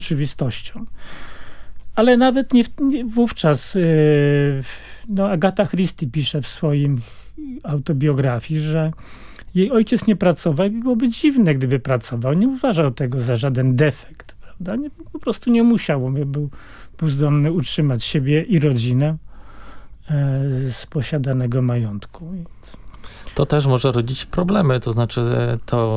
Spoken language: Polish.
rzeczywistością. Ale nawet nie wówczas Agata Christie pisze w swoim autobiografii, że jej ojciec nie pracował i byłoby dziwne, gdyby pracował. Nie uważał tego za żaden defekt, prawda? Po prostu nie musiał, bo był zdolny utrzymać siebie i rodzinę z posiadanego majątku. To też może rodzić problemy, to znaczy to